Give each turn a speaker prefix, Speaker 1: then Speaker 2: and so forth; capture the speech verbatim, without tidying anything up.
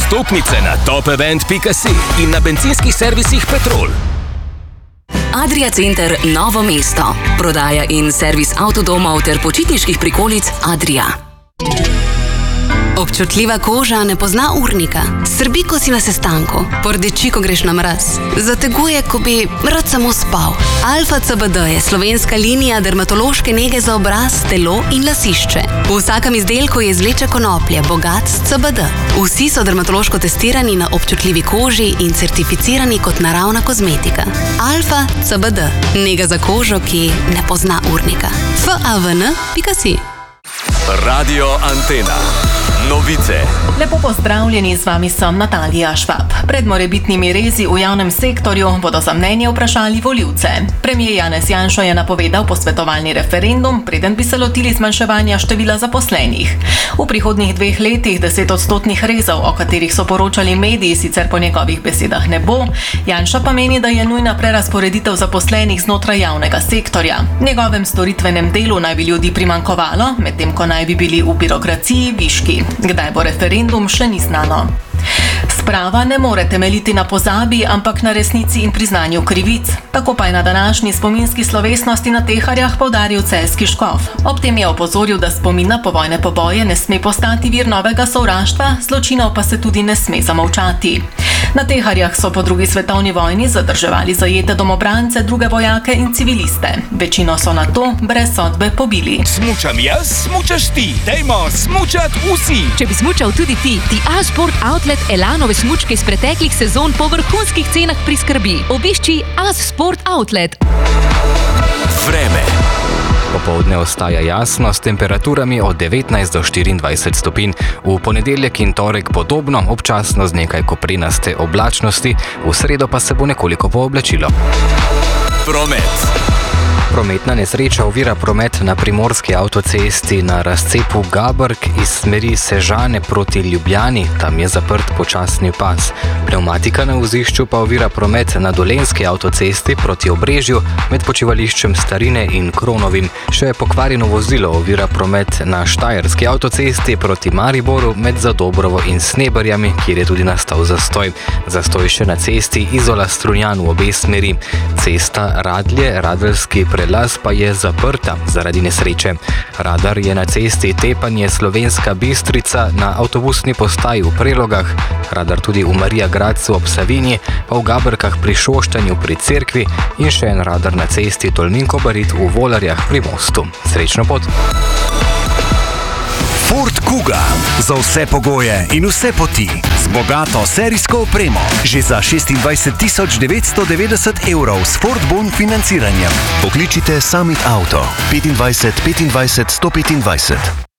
Speaker 1: Vstopnice na top event pika si in na bencinskih servisih Petrol.
Speaker 2: Adria Center Novo mesto. Prodaja in servis avtodomov ter počitniških prikolic Adria. Občutljiva koža ne pozna urnika. Srbi, ko si na sestanku. Pordeči, ko greš na mraz. Zateguje, ko bi rad samo spal. Alfa C B D je slovenska linija dermatološke nege za obraz, telo in lasišče. V vsakem izdelku je izvleče konoplje, bogat s C B D. Vsi so dermatološko testirani na občutljivi koži in certificirani kot naravna kozmetika. Alfa C B D. Nega za kožo, ki ne pozna urnika. F A V N pika si.
Speaker 1: Radio Antena. Novice.
Speaker 3: Lepo pozdravljeni, z vami sem Natalija Švab. Pred morebitnimi rezi v javnem sektorju bodo za mnenje vprašali volivce. Premijer Janez Janša je napovedal posvetovalni referendum, preden bi se lotili zmanjševanja števila zaposlenih. V prihodnjih dveh letih deset odstotnih rezov, o katerih so poročali mediji, sicer po njegovih besedah ne bo. Janša pa meni, da je nujna prerazporeditev zaposlenih znotraj javnega sektorja. Njegovem storitvenem delu naj bi ljudi primanjkovalo, medtem ko naj bi bili v birokraciji viški. Kdaj bo referendum, še ni znano. Sprava ne more temeljiti na pozabi, ampak na resnici in priznanju krivic. Tako pa je na današnji spominski slovesnosti na Teharjah poudaril celjski škof. Ob tem je opozoril, da spomin na povojne poboje ne sme postati vir novega sovraštva, zločinov pa se tudi ne sme zamolčati. Na Teharjah so po drugi svetovni vojni zadrževali zajete domobrance, druge vojake in civiliste. Večino so na to brez sodbe pobili.
Speaker 4: Smučam jaz, smučaš ti, dajmo smučat vsi.
Speaker 5: Če bi smučal tudi ti, ti A-Sport Outlet Elanove smučke iz preteklih sezon po vrhunskih cenah priskrbi. Obišči A-Sport Outlet.
Speaker 1: Vreme.
Speaker 6: Popoldne ostaja jasno s temperaturami od devetnajst do štiriindvajset stopinj. V ponedeljek in torek podobno, občasno z nekaj koprenaste oblačnosti, v sredo pa se bo nekoliko pooblačilo.
Speaker 1: Promet.
Speaker 6: Prometna nesreča ovira promet na primorski avtocesti na razcepu Gabrk iz smeri Sežane proti Ljubljani, tam je zaprt počasni pas. Pnevmatika na vozišču pa ovira promet na dolenski avtocesti proti Obrežju med počivališčem Starine in Kronovim. Še pokvarjeno vozilo ovira promet na štajerski avtocesti proti Mariboru med Zadobrovo in Sneberjami, kjer je tudi nastal zastoj. Zastoj še na cesti Izola-Strunjan v obe smeri. Cesta Radlje, Radeljski prelaz pa je zaprta zaradi nesreče. Radar je na cesti Tepanje Slovenska Bistrica na avtobusni postaji v Prelogah, radar tudi v Marija Gradcu ob Savinji, pa v Gabrkah pri Šoštanju pri Cerkvi in še en radar na cesti Tolmin-Kobarid v Volarjah pri mostu. Srečno pot!
Speaker 4: Ford Kuga. Za vse pogoje in vse poti. Z bogato serijsko opremo. Že za šestindvajset tisoč devetsto devetdeset evrov s Ford Bon financiranjem. Pokličite Summit Auto. petindvajset petindvajset sto petindvajset.